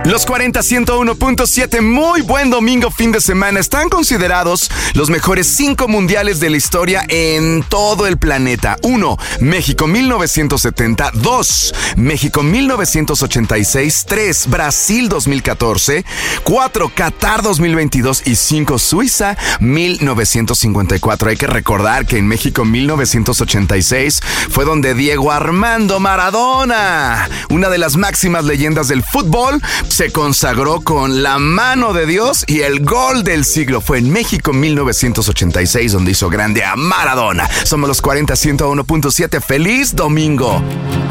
Los 40 101.7, muy buen domingo, fin de semana. Están considerados los mejores 5 mundiales de la historia en todo el planeta. 1. México 1970. 2. México 1986. 3. Brasil 2014. 4. Qatar 2022. Y 5. Suiza 1954. Hay que recordar que en México 1986 fue donde Diego Armando Maradona, una de las máximas leyendas del fútbol, se consagró con la mano de Dios y el gol del siglo. Fue en México 1986 donde hizo grande a Maradona. Somos los 40 101.7. ¡Feliz domingo!